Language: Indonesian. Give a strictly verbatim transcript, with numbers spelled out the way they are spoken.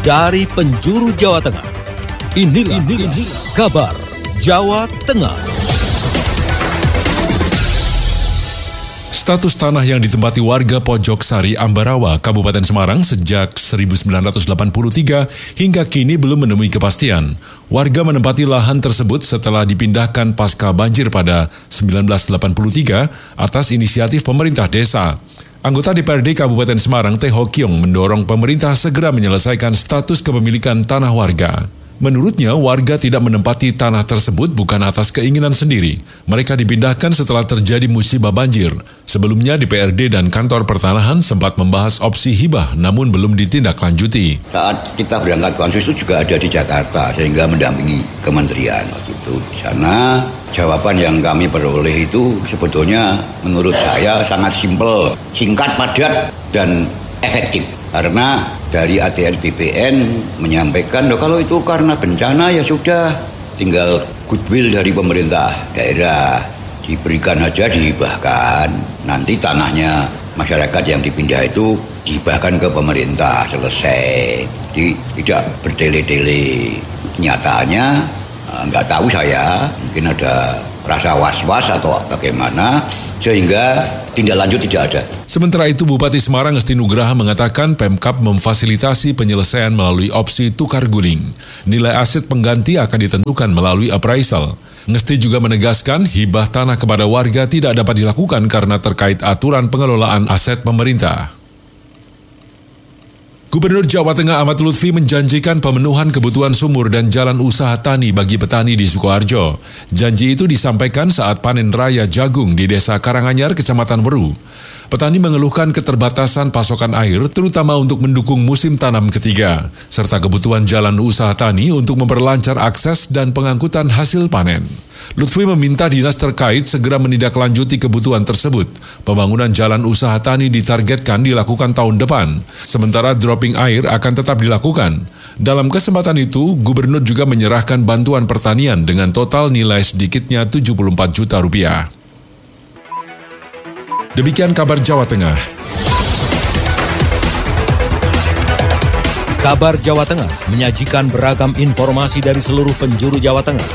dari penjuru Jawa Tengah. Inilah, inilah kabar Jawa Tengah. Status tanah yang ditempati warga Pojok Sari, Ambarawa, Kabupaten Semarang sejak seribu sembilan ratus delapan puluh tiga hingga kini belum menemui kepastian. Warga menempati lahan tersebut setelah dipindahkan pasca banjir pada seribu sembilan ratus delapan puluh tiga atas inisiatif pemerintah desa. Anggota D P R D Kabupaten Semarang, Teh Ho Kiong, mendorong pemerintah segera menyelesaikan status kepemilikan tanah warga. Menurutnya, warga tidak menempati tanah tersebut bukan atas keinginan sendiri. Mereka dipindahkan setelah terjadi musibah banjir. Sebelumnya, D P R D dan Kantor Pertanahan sempat membahas opsi hibah, namun belum ditindaklanjuti. Saat kita berangkat konsus itu juga ada di Jakarta, sehingga mendampingi kementerian. Waktu itu di sana, jawaban yang kami peroleh itu sebetulnya menurut saya sangat simpel, singkat, padat, dan efektif. Karena dari A T N B P N menyampaikan, loh kalau itu karena bencana ya sudah, tinggal goodwill dari pemerintah daerah, diberikan aja, dihibahkan. Nanti tanahnya masyarakat yang dipindah itu dihibahkan ke pemerintah, selesai. Jadi tidak bertele-tele. Kenyataannya nggak tahu saya, mungkin ada rasa was-was atau bagaimana, sehingga tindak lanjut tidak ada. Sementara itu, Bupati Semarang Ngesti Nugraha mengatakan Pemkab memfasilitasi penyelesaian melalui opsi tukar guling. Nilai aset pengganti akan ditentukan melalui appraisal. Ngesti juga menegaskan hibah tanah kepada warga tidak dapat dilakukan karena terkait aturan pengelolaan aset pemerintah. Gubernur Jawa Tengah Ahmad Lutfi menjanjikan pemenuhan kebutuhan sumur dan jalan usaha tani bagi petani di Sukoharjo. Janji itu disampaikan saat panen raya jagung di Desa Karanganyar, Kecamatan Weru. Petani mengeluhkan keterbatasan pasokan air, terutama untuk mendukung musim tanam ketiga, serta kebutuhan jalan usaha tani untuk memperlancar akses dan pengangkutan hasil panen. Lutfi meminta dinas terkait segera menindaklanjuti kebutuhan tersebut. Pembangunan jalan usaha tani ditargetkan dilakukan tahun depan, sementara dropping air akan tetap dilakukan. Dalam kesempatan itu, Gubernur juga menyerahkan bantuan pertanian dengan total nilai sedikitnya tujuh puluh empat juta rupiah. Demikian kabar Jawa Tengah. Kabar Jawa Tengah menyajikan beragam informasi dari seluruh penjuru Jawa Tengah.